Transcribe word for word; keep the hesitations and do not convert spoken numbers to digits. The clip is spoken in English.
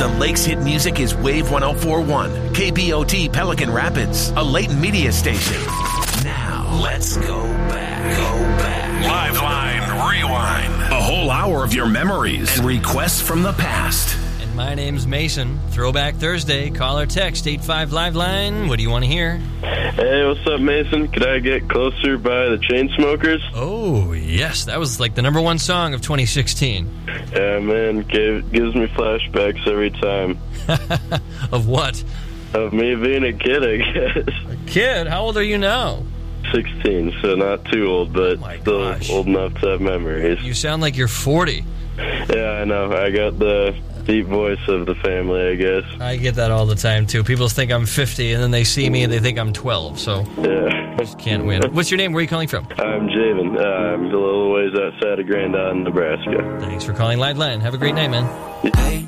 the Lakes hit music is Wave one oh four point one, K B O T Pelican Rapids, a Leighton media station. Now, let's go back. Go back. Liveline Rewind. A whole hour of your memories and requests from the past. And my name's Mason. Throwback Thursday. Call or text eight five Liveline. What do you want to hear? Hey, what's up, Mason? Could I get Closer by the Chainsmokers? Oh, yes. That was like the number one song of twenty sixteen. Yeah, man. Gave, gives me flashbacks every time. Of what? Of me being a kid, I guess. A kid? How old are you now? sixteen, so not too old, but oh still gosh. old enough to have memories. You sound like you're forty. Yeah, I know. I got the deep voice of the family, I guess. I get that all the time, too. People think I'm fifty, and then they see me and they think I'm twelve, so yeah. Just can't win. What's your name? Where are you calling from? I'm Javen. Uh, I'm a little ways outside of Grand Island, Nebraska. Thanks for calling Liveline. Have a great night, man. Hey,